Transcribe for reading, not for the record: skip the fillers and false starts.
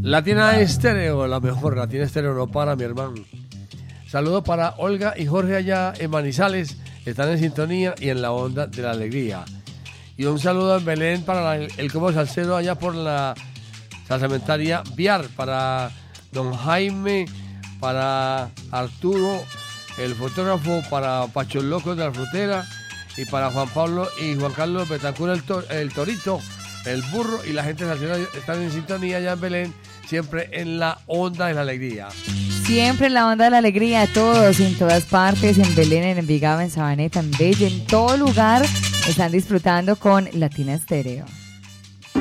Latina Estéreo, la mejor. Latina Estéreo no para, mi hermano. Saludos para Olga y Jorge allá en Manizales. Están en sintonía y en la onda de la alegría. Y un saludo en Belén para el Combo Salcedo allá por la salsamentaria Viar. Para don Jaime, para Arturo, el fotógrafo, para Pacho Loco de la Frutera. Y para Juan Pablo y Juan Carlos Betancur, el Torito, el Burro y la gente nacional están en sintonía allá en Belén, siempre en la onda de la alegría. Siempre en la onda de la alegría, todos, en todas partes, en Belén, en Envigado, en Sabaneta, en Bella, en todo lugar, están disfrutando con Latina Estéreo.